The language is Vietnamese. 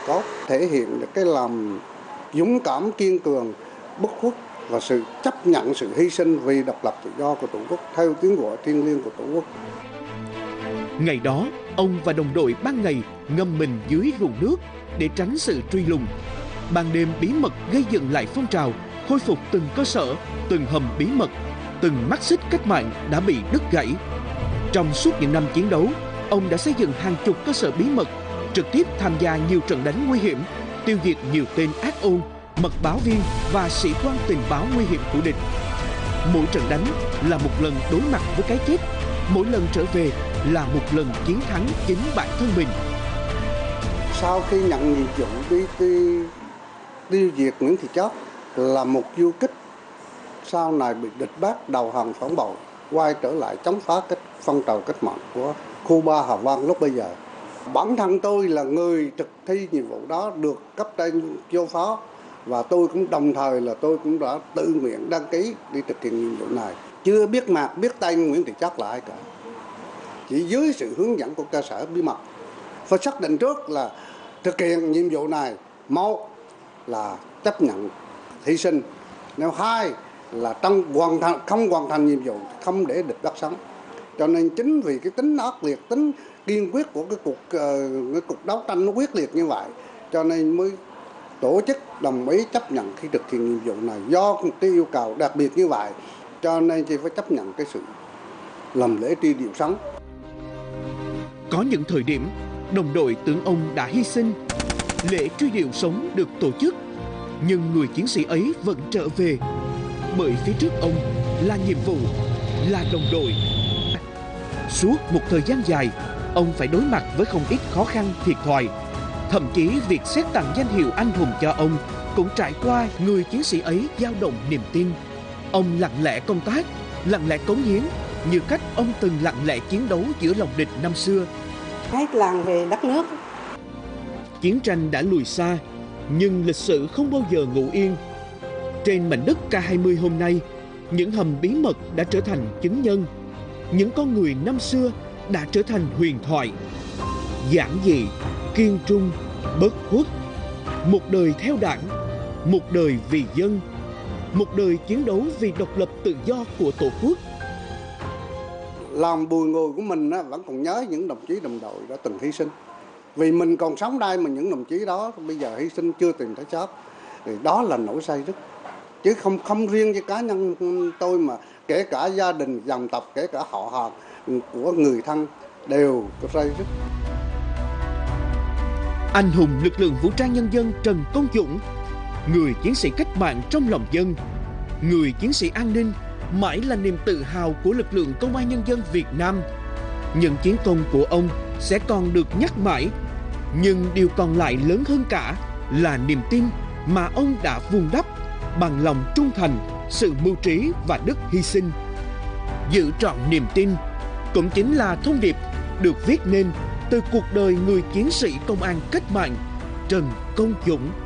có thể hiện được cái lòng dũng cảm kiên cường, bất khuất và sự chấp nhận sự hy sinh vì độc lập tự do của Tổ quốc theo tiếng gọi thiêng liêng của Tổ quốc. Ngày đó, ông và đồng đội ban ngày ngâm mình dưới ruộng nước để tránh sự truy lùng. Ban đêm bí mật gây dựng lại phong trào, khôi phục từng cơ sở, từng hầm bí mật, từng mắt xích cách mạng đã bị đứt gãy. Trong suốt những năm chiến đấu, ông đã xây dựng hàng chục cơ sở bí mật, trực tiếp tham gia nhiều trận đánh nguy hiểm, tiêu diệt nhiều tên ác ôn, mật báo viên và sĩ quan tình báo nguy hiểm của địch. Mỗi trận đánh là một lần đối mặt với cái chết, mỗi lần trở về là một lần chiến thắng chính bản thân mình. Sau khi nhận nhiệm vụ đi tiêu diệt Nguyễn Thị Chót là một du kích, sau này bị địch bắt đầu hàng phản bội, quay trở lại chống phá phong trào cách mạng của khu 3 Hà Vang lúc bây giờ. Bản thân tôi là người thực thi nhiệm vụ đó được cấp trên giao phó, và tôi cũng đồng thời là tôi cũng đã tự nguyện đăng ký đi thực hiện nhiệm vụ này. Chưa biết mặt biết tên Nguyễn Thị Chót là ai cả, chỉ dưới sự hướng dẫn của cơ sở bí mật. Phải xác định trước là thực hiện nhiệm vụ này, một là chấp nhận hy sinh, nếu hai là không hoàn thành nhiệm vụ không để địch bắt sống. Cho nên chính vì cái tính ác liệt, tính kiên quyết của cái cuộc đấu tranh nó quyết liệt như vậy, cho nên mới tổ chức đồng ý chấp nhận khi thực hiện nhiệm vụ này. Do một cái yêu cầu đặc biệt như vậy, cho nên chỉ phải chấp nhận cái sự làm lễ truy điệu sống. Có những thời điểm, đồng đội tưởng ông đã hy sinh, lễ truy điệu sống được tổ chức, nhưng người chiến sĩ ấy vẫn trở về, bởi phía trước ông là nhiệm vụ, là đồng đội. Suốt một thời gian dài, ông phải đối mặt với không ít khó khăn, thiệt thòi. Thậm chí việc xét tặng danh hiệu anh hùng cho ông cũng trải qua người chiến sĩ ấy dao động niềm tin. Ông lặng lẽ công tác, lặng lẽ cống hiến, như cách ông từng lặng lẽ chiến đấu giữa lòng địch năm xưa. Hết lòng về đất nước. Chiến tranh đã lùi xa, nhưng lịch sử không bao giờ ngủ yên. Trên mảnh đất K20 hôm nay, những hầm bí mật đã trở thành chứng nhân. Những con người năm xưa đã trở thành huyền thoại. Giản dị, kiên trung, bất khuất. Một đời theo đảng, một đời vì dân, một đời chiến đấu vì độc lập tự do của Tổ quốc. Lòng bùi ngùi của mình vẫn còn nhớ những đồng chí đồng đội đã từng hy sinh. Vì mình còn sống đây mà những đồng chí đó bây giờ hy sinh chưa tìm thấy xác, thì đó là nỗi say rứt. Chứ không riêng cho cá nhân tôi, mà kể cả gia đình, dòng tộc, kể cả họ hàng của người thân đều có say rứt. Anh hùng lực lượng vũ trang nhân dân Trần Công Dũng, người chiến sĩ cách mạng trong lòng dân, người chiến sĩ an ninh mãi là niềm tự hào của lực lượng công an nhân dân Việt Nam. Những chiến công của ông sẽ còn được nhắc mãi, nhưng điều còn lại lớn hơn cả là niềm tin mà ông đã vun đắp bằng lòng trung thành, sự mưu trí và đức hy sinh. Giữ trọn niềm tin cũng chính là thông điệp được viết nên từ cuộc đời người chiến sĩ công an cách mạng Trần Công Dũng.